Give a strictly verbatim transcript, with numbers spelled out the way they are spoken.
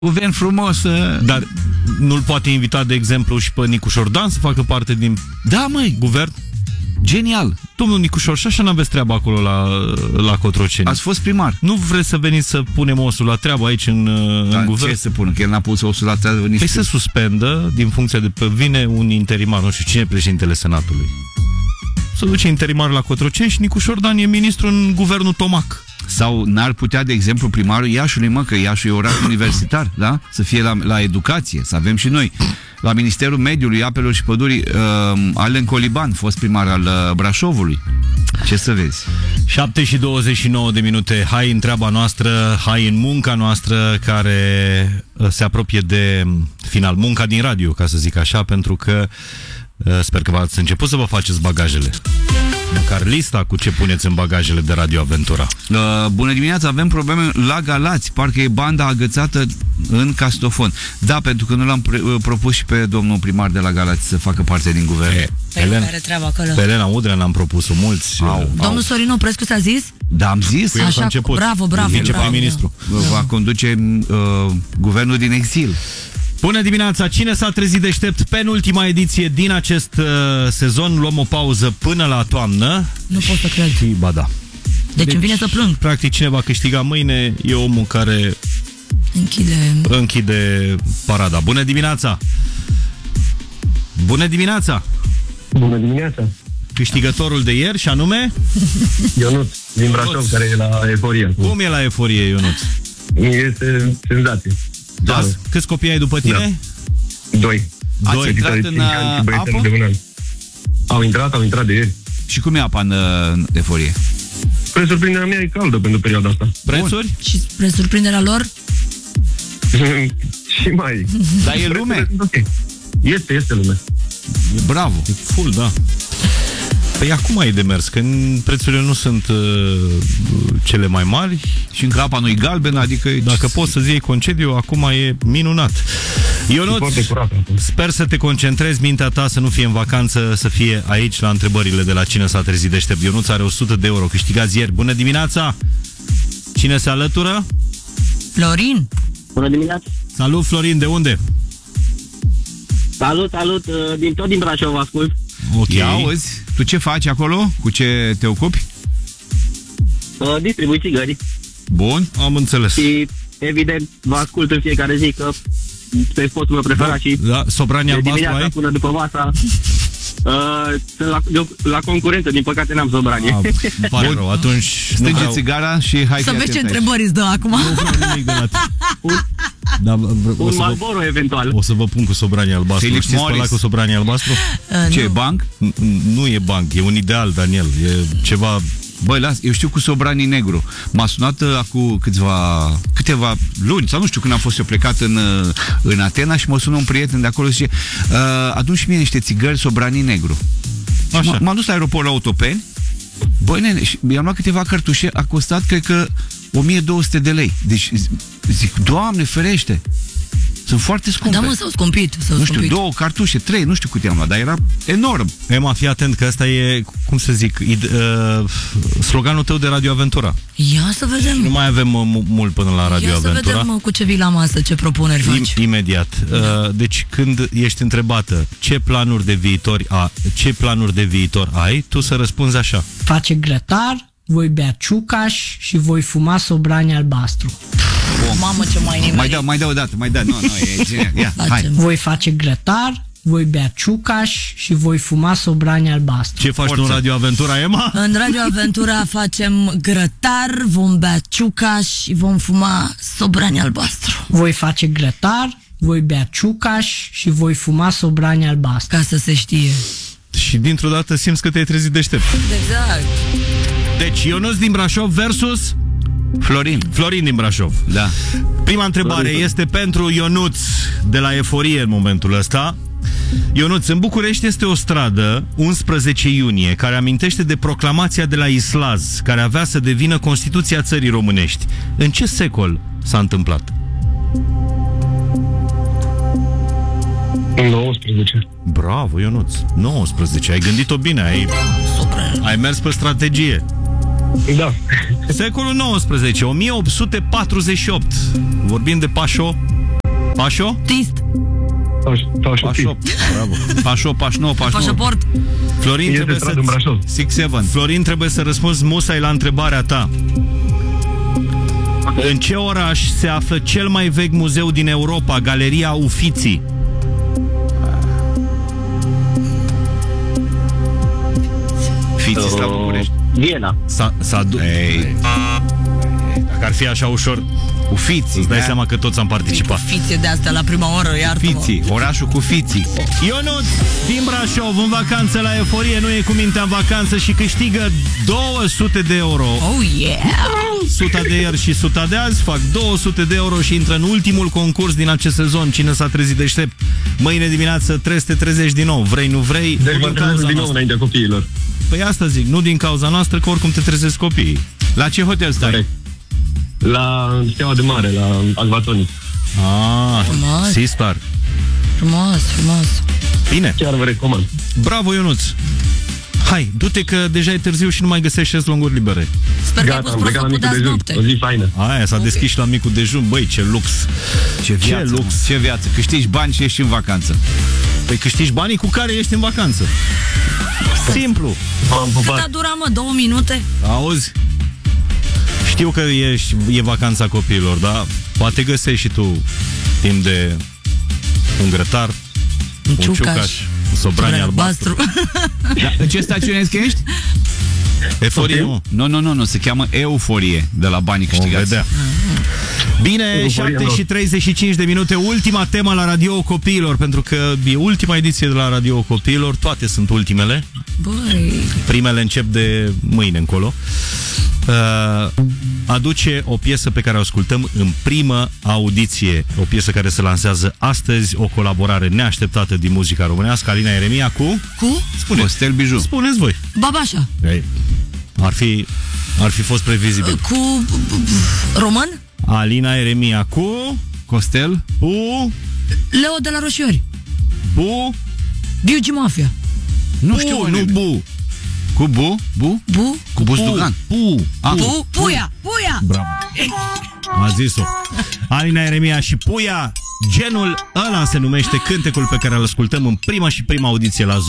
Guvern frumos. Dar nu-l poate invita, de exemplu, și pe Nicu Șordan să facă parte din... Da, măi, guvern? Genial. Domnul Nicușor, și așa n-aveți treabă acolo la, la Cotroceni. Ați fost primar. Nu vreți să veniți să punem osul la treabă aici în, da, în guvern? Ce să pună? Că el n-a pus osul la treabă nici. Păi se suspendă din funcția de... Vine un interimar, nu știu cine, președintele Senatului. Să duce interimar la Cotroceni și Nicu Șordan e ministru în guvernul Tomac. Sau n-ar putea, de exemplu, primarul Iașului, mă, că Iașul e oraș universitar, da? Să fie la, la educație, să avem și noi. La Ministerul Mediului, Apelor și Pădurii, uh, Alen Coliban, fost primar al uh, Brașovului. Ce să vezi? șapte și douăzeci și nouă de minute. Hai în treaba noastră, hai în munca noastră, care se apropie de final. Munca din radio, ca să zic așa, pentru că uh, sper că v-ați început să vă faceți bagajele. Măcar lista cu ce puneți în bagajele de Radio Aventura. Uh, bună dimineața, avem probleme la Galați. Parcă e banda agățată în Castofon. Da, pentru că nu l-am propus și pe domnul primar de la Galați să facă parte din guvern. E, pe Elena, care treabă acolo. Pe Elena Udrea n-am propus-o mulți. Au, domnul au. Sorin Oprescu s-a zis? Da, am zis. Așa, bravo, bravo. Viceprim-ministru. Va conduce uh, guvernul din exil. Bună dimineața! Cine s-a trezit deștept? Penultima ediție din acest uh, sezon. Luăm o pauză până la toamnă. Nu pot să cred. Și, ba da. Deci, deci îmi vine să plâng. Practic, cine va câștiga mâine e omul care închide, închide parada. Bună dimineața! Bună dimineața! Bună dimineața! Câștigătorul de ieri, și anume? Ionuț, din Brașov, care e la Eforie. Cum e la Eforie, Ionuț? Este senzație. Da? Câți copii ai după tine? Da. Doi. Ați Doi. intrat în apă? De un an. Au intrat, au intrat de ieri. Și cum e apa în, în Eforie? Spre surprinderea mea e caldă pentru perioada asta. Prețuri? Bun. Și spre surprinderea lor? Și mai... Dar e lume? Okay. Este, este lume. Bravo. E full, da. Păi acum e de mers, că prețurile nu sunt uh, cele mai mari. Și încă apa nu-i galbenă, adică... Dacă poți să-ți iei concediu, acum e minunat. Ionuț, sper să te concentrezi, mintea ta să nu fie în vacanță, să fie aici la întrebările de la Cine s-a trezit deștept. Ionuț are o sută de euro câștigați ieri. Bună dimineața! Cine se alătură? Florin. Bună dimineața! Salut, Florin, de unde? Salut, salut, din tot din Brașov ascult. Ok. Ia auzi, tu ce faci acolo? Cu ce te ocupi? Uh, distribui țigări. Bun, am înțeles. Și evident vă ascult în fiecare zi, că pe postul meu preferat. Și da, Sobranii albastru ai? Până după masa. Uh, sunt la, la concurență, din păcate n-am Sobranie. Ah, pare rău, atunci stânge vreau... țigara și hai să vezi ce întrebări îți dă acum. Nu vreau nimic de la un, da, un Marlboro vă, eventual. O să vă pun cu Sobranii albastru. Philip Știți pe ăla cu Sobranii albastru? Uh, ce, nu. e banc? Nu e banc, e un ideal, Daniel. E ceva... Băi, las, eu știu cu Sobranii negru. M-a sunat acum câțiva, câteva luni, sau nu știu, când am fost eu plecat în, în Atena și mă sună un prieten de acolo și zice, uh, adu și mie niște țigări Sobranii negru. M-am dus la aeroport la Otopeni. Băi, nene, mi-am luat câteva cărtușe, a costat, cred că, o mie două sute de lei. Deci, zic, Doamne ferește, sunt foarte scumpe. Da, mă, s-au scumpit. Nu știu, două cartușe, trei, nu știu câte am luat, dar era enorm. Ema, fii atent că ăsta e, cum să zic, id, uh, sloganul tău de Radio Aventura. Ia să vedem. Și nu mai avem uh, mult până la Radio Ia Aventura. Ia să vedem uh, cu ce vii la masă, ce propuneri faci. I, imediat. Uh, deci când ești întrebată ce planuri de viitor, a, ce planuri de viitor ai, tu să răspunzi așa. Face grătar, voi bea ciucaș și voi fuma Sobranii albastru. Bun. Mamă, ce mai nimeni. Mai dau, mai dau o dată, mai dau, nu, nu, e genial. Ia, hai. Voi face grătar, voi bea ciucaș și voi fuma Sobranii albastru. Ce faci tu în Radio Aventura, Ema? În Radio Aventura facem grătar, vom bea ciucaș și vom fuma Sobranii albastru. Voi face grătar, voi bea ciucaș și voi fuma Sobranii albastru. Ca să se știe. Și dintr-o dată simți că te-ai trezit deștept. Exact. Deci Ionuț din Brașov versus... Florin. Florin din Brașov. Da. Prima întrebare Florin. Este pentru Ionuț de la Eforie în momentul ăsta. Ionuț, în București este o stradă, unsprezece iunie, care amintește de proclamația de la Islaz, care avea să devină Constituția țării românești. În ce secol s-a întâmplat? nouăsprezece. Bravo, Ionuț. nouăsprezece. Ai gândit-o bine, ai, ai mers pe strategie. Da. Secolul nouăsprezece, o mie opt sute patruzeci și opt. Vorbim de Pașo Pașo? Tist. Pașo. Bravo. Pașo, pașno, pașno. Pașaport. Florin, Este trebuie stradul în să Brașov. șase șapte. Florin, trebuie să răspunzi musai la întrebarea ta. În ce oraș se află cel mai vechi muzeu din Europa, Galeria Uffizi? Fiți la București. Viena. S-a, s-a du- Ei, Dacă ar fi așa ușor, Ufiții. îți dai da? seama că toți am participat. Fițe de astea la prima oră, iartă-mă. Fiții, orașul cu fiții. Ionuț din Brașov în vacanță la Euforie, nu e cu mintea în vacanță și câștigă două sute de euro. Oh, yeah! Suta de ieri și suta de azi fac două sute de euro și intră în ultimul concurs din acest sezon. Cine s-a trezit deștept? Mâine dimineață trebuie să te trezești din nou. Vrei, nu vrei? Deci Nu mă din trezesc cauza din nou noastră. înaintea copiilor. Păi asta zic, nu din cauza noastră, că oricum te trezesc copiii. La ce hotel stai? Corect. La Steaua de Mare, la Albatonic. Ah, Frumos. Sistar. Frumos, frumos. Bine, Chiar vă recomand. bravo Ionuț. Hai, du-te că deja e târziu și nu mai găsești șezlonguri libere. Sper că ai Gata, pus am plecat la prosopul de micul azi dejun. noapte. O zi faină. Aia, s-a deschis și la micul dejun. Băi, ce lux. Ce viață, Ce lux. mă, ce viață. Câștigi bani și ești în vacanță. Păi câștigi banii cu care ești în vacanță. Simplu. M-am Cât pupat. a durat, mă? Două minute? Auzi? Știu că ești, e vacanța copiilor, dar poate găsești și tu timp de un grătar, un ciucaș, ciucaș, un sobrani albastru. Da, în ce stațiune că ești? Eforie, mă. Nu, nu, nu, nu, se cheamă Euforie de la banii Vom câștigați. vedea. Bine, Euforie, șapte nu. și treizeci și cinci de minute, ultima temă la Radio Copiilor, pentru că e ultima ediție de la Radio Copiilor, toate sunt ultimele. Băi, Primele încep de mâine încolo. Uh, aduce o piesă pe care o ascultăm în primă audiție. O piesă care se lansează astăzi, o colaborare neașteptată din muzica românească. Alina Ieremia cu... cu? Spuneți, Costel Biju. spuneți voi. Babașa. Ei, ar fi, ar fi fost previzibil. Cu român? Alina Ieremia cu... Costel? Cu... Leo de la Roșiori. Cu... Biugi Mafia. Nu Pu, știu, nu nene. Bu. Cu Bu? Bu? Bu? Cu Buzdugan. Pu. Ah, Pu? Puia! Puia! Bravo. A zis-o. Alina Ieremia și Puia. Genul ăla se numește cântecul pe care îl ascultăm în prima și prima audiție la Zoo.